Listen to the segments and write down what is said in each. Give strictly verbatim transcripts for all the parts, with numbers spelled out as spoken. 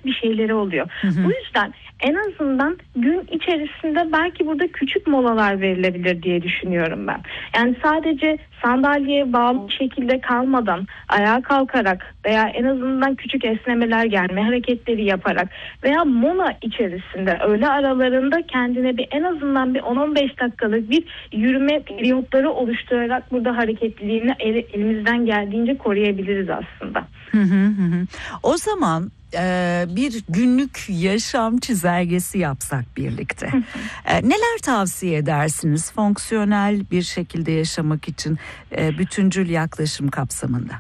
bir şeyleri oluyor. Hı hı. Bu yüzden en azından gün içerisinde belki burada küçük molalar verilebilir diye düşünüyorum ben. Yani sadece sandalyeye bağlı bir şekilde kalmadan ayağa kalkarak veya en azından küçük esnemeler, germe hareketleri yaparak veya mola içerisinde öğle aralarında kendine bir en azından bir on on beş dakikalık bir yürüme periyotları oluşturarak burada hareketliliğini el, elimizden geldiğince koruyabiliriz aslında. Hı hı hı. O zaman e, bir günlük yaşam çizelgesi yapsak birlikte. e, neler tavsiye edersiniz fonksiyonel bir şekilde yaşamak için e, bütüncül yaklaşım kapsamında?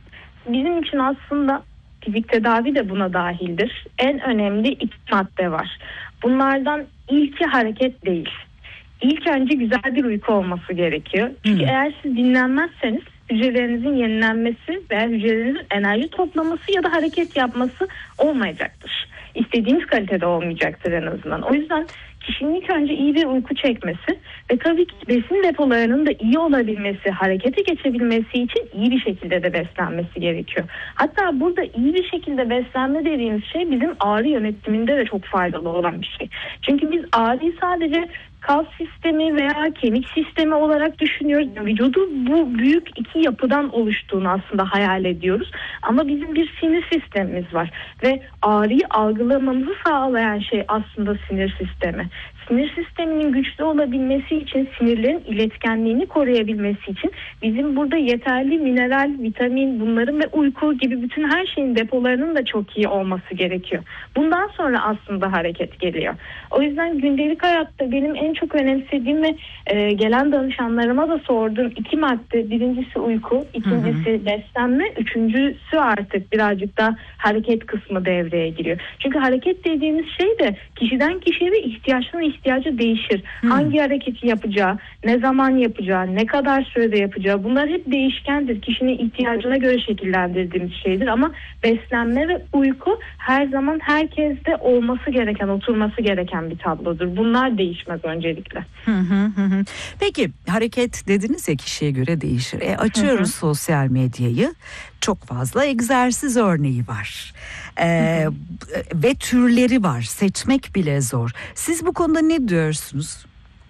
Bizim için aslında fizik tedavi de buna dahildir. En önemli iki madde var. Bunlardan ilki hareket değil. İlk önce güzel bir uyku olması gerekiyor. Çünkü hmm. eğer siz dinlenmezseniz hücrelerinizin yenilenmesi veya hücrelerinizin enerji toplaması ya da hareket yapması olmayacaktır. İstediğiniz kalitede olmayacaktır en azından. O yüzden kişinin ilk önce iyi bir uyku çekmesi ve tabii ki besin depolarının da iyi olabilmesi, harekete geçebilmesi için iyi bir şekilde de beslenmesi gerekiyor. Hatta burada iyi bir şekilde beslenme dediğimiz şey bizim ağrı yönetiminde de çok faydalı olan bir şey. Çünkü biz ağrıyı sadece kas sistemi veya kemik sistemi olarak düşünüyoruz. Vücudu bu büyük iki yapıdan oluştuğunu aslında hayal ediyoruz. Ama bizim bir sinir sistemimiz var ve ağrıyı algılamamızı sağlayan şey aslında sinir sistemi. Sinir sisteminin güçlü olabilmesi için, sinirlerin iletkenliğini koruyabilmesi için bizim burada yeterli mineral, vitamin, bunların ve uyku gibi bütün her şeyin depolarının da çok iyi olması gerekiyor. Bundan sonra aslında hareket geliyor. O yüzden gündelik hayatta benim en çok önemsediğim ve e, gelen danışanlarıma da sorduğum iki madde, birincisi uyku, ikincisi hı hı. beslenme, üçüncüsü artık birazcık da hareket kısmı devreye giriyor. Çünkü hareket dediğimiz şey de kişiden kişiye ve ihtiyaçtan ihtiyacı değişir. Hmm. Hangi hareketi yapacağı, ne zaman yapacağı, ne kadar sürede yapacağı, bunlar hep değişkendir. Kişinin ihtiyacına göre şekillendirdiğimiz şeydir ama beslenme ve uyku her zaman herkeste olması gereken, oturması gereken bir tablodur. Bunlar değişmez öncelikle. Hı hı hı. Peki hareket dediniz ya, kişiye göre değişir. E, açıyoruz hı hı. sosyal medyayı. Çok fazla egzersiz örneği var. Ee, hı hı. Ve türleri var. Seçmek bile zor. Siz bu konuda ne diyorsunuz?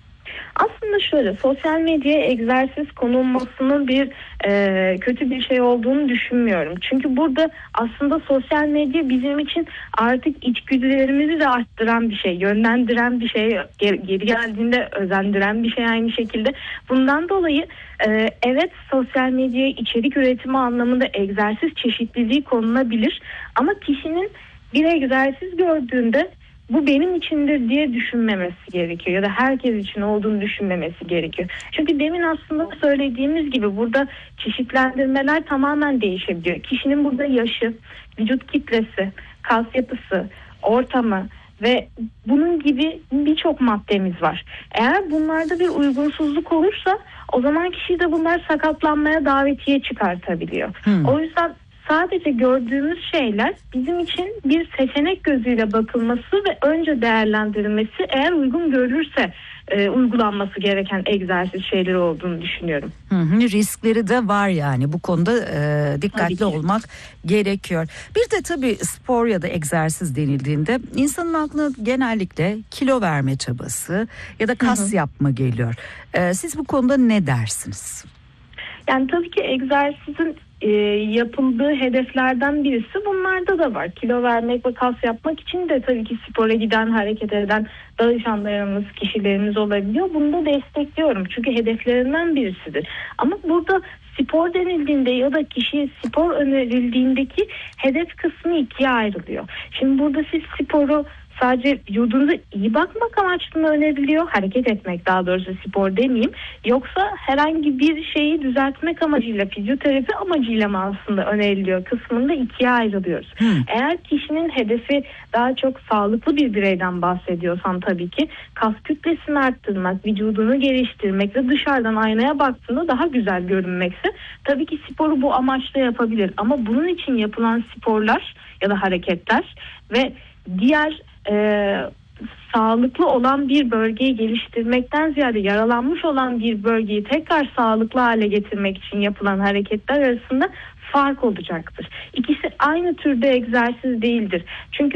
Aslında şöyle, sosyal medyaya egzersiz konulmasının bir e, kötü bir şey olduğunu düşünmüyorum. Çünkü burada aslında sosyal medya bizim için artık içgüdülerimizi de arttıran bir şey, yönlendiren bir şey, geri, geri geldiğinde özendiren bir şey aynı şekilde. Bundan dolayı e, evet, sosyal medyaya içerik üretimi anlamında egzersiz çeşitliliği konulabilir. Ama kişinin bir egzersiz gördüğünde bu benim içindir diye düşünmemesi gerekiyor ya da herkes için olduğunu düşünmemesi gerekiyor. Çünkü demin aslında söylediğimiz gibi burada çeşitlendirmeler tamamen değişebiliyor. Kişinin burada yaşı, vücut kitlesi, kas yapısı, ortamı ve bunun gibi birçok maddemiz var. Eğer bunlarda bir uygunsuzluk olursa o zaman kişi de bunlar sakatlanmaya davetiye çıkartabiliyor. Hmm. O yüzden sadece gördüğümüz şeyler bizim için bir seçenek gözüyle bakılması ve önce değerlendirilmesi, eğer uygun görülürse e, uygulanması gereken egzersiz şeyleri olduğunu düşünüyorum. Hı hı, riskleri de var yani bu konuda e, dikkatli olmak gerekiyor. Bir de tabii spor ya da egzersiz denildiğinde insanın aklına genellikle kilo verme çabası ya da kas hı hı. yapma geliyor. E, siz bu konuda ne dersiniz? Yani tabii ki egzersizin e, yapıldığı hedeflerden birisi bunlarda da var. Kilo vermek ve kas yapmak için de tabii ki spora giden, hareket eden danışanlarımız, kişilerimiz olabiliyor. Bunu da destekliyorum. Çünkü hedeflerinden birisidir. Ama burada spor denildiğinde ya da kişiye spor önerildiğindeki hedef kısmı ikiye ayrılıyor. Şimdi burada siz sporu sadece vücudunuza iyi bakmak amaçlı mı öneriliyor? Hareket etmek, daha doğrusu spor demeyeyim. Yoksa herhangi bir şeyi düzeltmek amacıyla, fizyoterapi amacıyla mı aslında öneriliyor kısmında ikiye ayrılıyoruz. Hmm. Eğer kişinin hedefi daha çok sağlıklı bir bireyden bahsediyorsam tabii ki kas kütlesini arttırmak, vücudunu geliştirmek ve dışarıdan aynaya baktığında daha güzel görünmekse tabii ki sporu bu amaçla yapabilir. Ama bunun için yapılan sporlar ya da hareketler ve diğer Ee, sağlıklı olan bir bölgeyi geliştirmekten ziyade yaralanmış olan bir bölgeyi tekrar sağlıklı hale getirmek için yapılan hareketler arasında fark olacaktır. İkisi aynı türde egzersiz değildir. Çünkü